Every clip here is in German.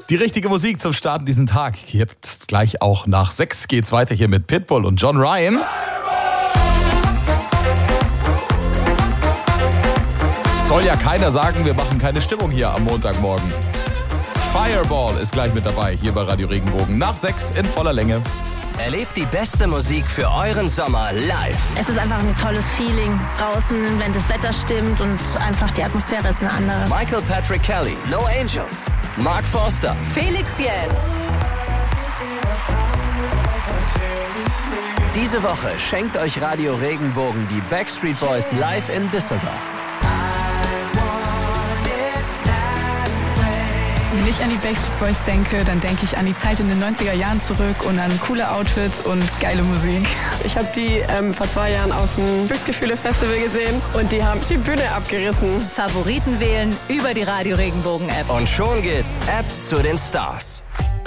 Die richtige Musik zum Starten diesen Tag. Jetzt gleich auch nach 6 geht's weiter hier mit Pitbull und John Ryan. Soll ja keiner sagen, wir machen keine Stimmung hier am Montagmorgen. Fireball ist gleich mit dabei hier bei Radio Regenbogen. Nach 6 in voller Länge. Erlebt die beste Musik für euren Sommer live. Es ist einfach ein tolles Feeling draußen, wenn das Wetter stimmt und einfach die Atmosphäre ist eine andere. Michael Patrick Kelly, No Angels, Mark Forster, Felix Jähn. Diese Woche schenkt euch Radio Regenbogen die Backstreet Boys live in Düsseldorf. Wenn ich an die Backstreet Boys denke, dann denke ich an die Zeit in den 90er Jahren zurück und an coole Outfits und geile Musik. Ich habe die vor 2 Jahren auf dem Glücksgefühle-Festival gesehen und die haben die Bühne abgerissen. Favoriten wählen über die Radio Regenbogen App. Und schon geht's App zu den Stars.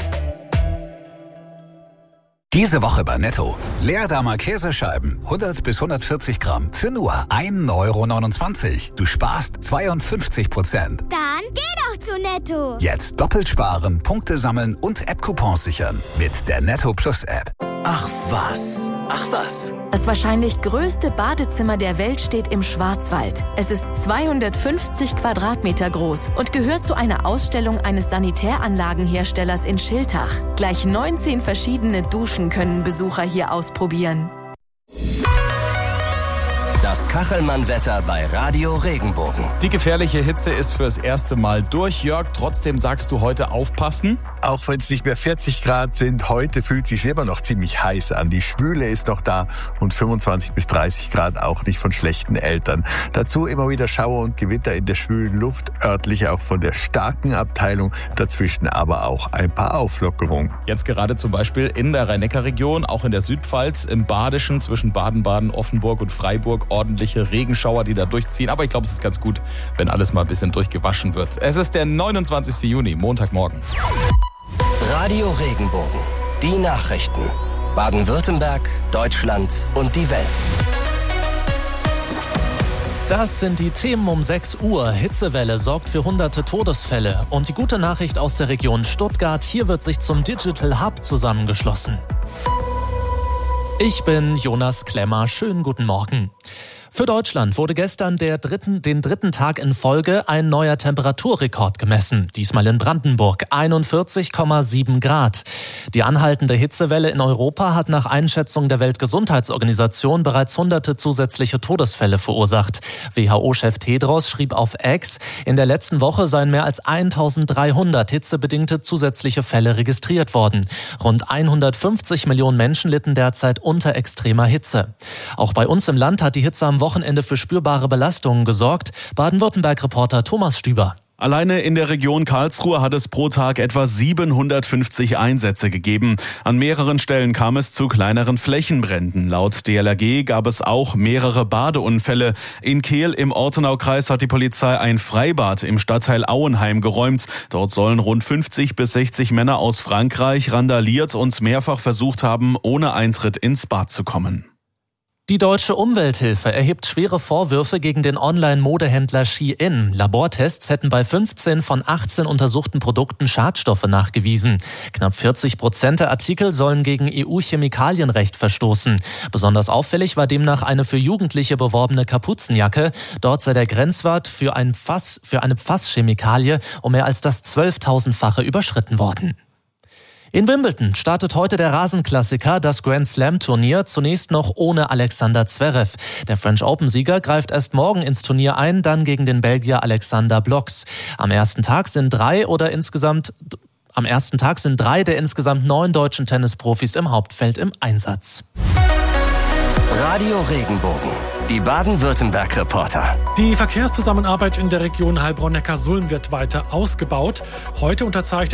Diese Woche bei Netto. Leerdammer Käsescheiben, 100 bis 140 Gramm, für nur 1,29 €. Du sparst 52%. Dann geh doch zu Netto. Jetzt doppelt sparen, Punkte sammeln und App-Coupons sichern mit der Netto Plus App. Ach was. Das wahrscheinlich größte Badezimmer der Welt steht im Schwarzwald. Es ist 250 Quadratmeter groß und gehört zu einer Ausstellung eines Sanitäranlagenherstellers in Schiltach. Gleich 19 verschiedene Duschen können Besucher hier ausprobieren. Das Kachelmann-Wetter bei Radio Regenbogen. Die gefährliche Hitze ist fürs erste Mal durch. Jörg, trotzdem sagst du heute aufpassen. Auch wenn es nicht mehr 40 Grad sind, heute fühlt es sich immer noch ziemlich heiß an. Die Schwüle ist noch da und 25 bis 30 Grad auch nicht von schlechten Eltern. Dazu immer wieder Schauer und Gewitter in der schwülen Luft, örtlich auch von der starken Abteilung, dazwischen aber auch ein paar Auflockerungen. Jetzt gerade zum Beispiel in der Rhein-Neckar-Region, auch in der Südpfalz, im Badischen zwischen Baden-Baden, Offenburg und Freiburg ordentliche Regenschauer, die da durchziehen. Aber ich glaube, es ist ganz gut, wenn alles mal ein bisschen durchgewaschen wird. Es ist der 29. Juni, Montagmorgen. Radio Regenbogen. Die Nachrichten. Baden-Württemberg, Deutschland und die Welt. Das sind die Themen um 6 Uhr. Hitzewelle sorgt für hunderte Todesfälle. Und die gute Nachricht aus der Region Stuttgart, hier wird sich zum Digital Hub zusammengeschlossen. Ich bin Jonas Klemmer. Schönen guten Morgen. Für Deutschland wurde gestern den dritten Tag in Folge ein neuer Temperaturrekord gemessen. Diesmal in Brandenburg, 41,7 Grad. Die anhaltende Hitzewelle in Europa hat nach Einschätzung der Weltgesundheitsorganisation bereits hunderte zusätzliche Todesfälle verursacht. WHO-Chef Tedros schrieb auf X, in der letzten Woche seien mehr als 1300 hitzebedingte zusätzliche Fälle registriert worden. Rund 150 Millionen Menschen litten derzeit unter extremer Hitze. Auch bei uns im Land hat die Hitze am Wochenende für spürbare Belastungen gesorgt. Baden-Württemberg-Reporter Thomas Stüber. Alleine in der Region Karlsruhe hat es pro Tag etwa 750 Einsätze gegeben. An mehreren Stellen kam es zu kleineren Flächenbränden. Laut DLRG gab es auch mehrere Badeunfälle. In Kehl im Ortenaukreis hat die Polizei ein Freibad im Stadtteil Auenheim geräumt. Dort sollen rund 50 bis 60 Männer aus Frankreich randaliert und mehrfach versucht haben, ohne Eintritt ins Bad zu kommen. Die Deutsche Umwelthilfe erhebt schwere Vorwürfe gegen den Online-Modehändler Shein. Labortests hätten bei 15 von 18 untersuchten Produkten Schadstoffe nachgewiesen. Knapp 40% der Artikel sollen gegen EU-Chemikalienrecht verstoßen. Besonders auffällig war demnach eine für Jugendliche beworbene Kapuzenjacke. Dort sei der Grenzwert für eine Fasschemikalie um mehr als das 12.000-fache überschritten worden. In Wimbledon startet heute der Rasenklassiker, das Grand Slam-Turnier, zunächst noch ohne Alexander Zverev. Der French Open-Sieger greift erst morgen ins Turnier ein, dann gegen den Belgier Alexander Bloks. Am ersten Tag sind drei der insgesamt 9 deutschen Tennisprofis im Hauptfeld im Einsatz. Radio Regenbogen. Die Baden-Württemberg-Reporter. Die Verkehrszusammenarbeit in der Region Heilbronn-Neckarsulm wird weiter ausgebaut. Heute unterzeichnet